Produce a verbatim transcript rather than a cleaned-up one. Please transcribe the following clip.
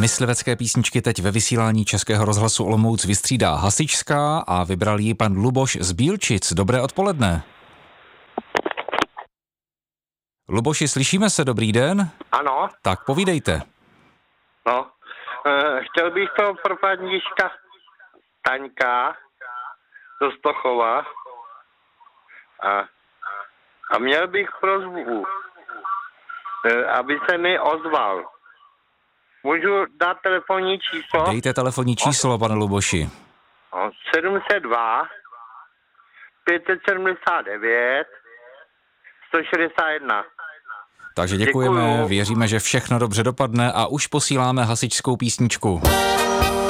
myslivecké písničky teď ve vysílání Českého rozhlasu Olomouc vystřídá hasičská a vybral ji pan Luboš z Bílčic. Dobré odpoledne. Luboši, slyšíme se, dobrý den? Ano. Tak povídejte. No, e, chtěl bych to pro paníčka Taňka do Stochova a, a měl bych prosbu, e, aby se mi ozval. Můžu dát telefonní číslo? Dejte telefonní číslo, pane Luboši. sedm set dva, pět set sedmdesát devět, sto šedesát jedna. Takže děkujeme, Děkuju. Věříme, že všechno dobře dopadne a už posíláme hasičskou písničku.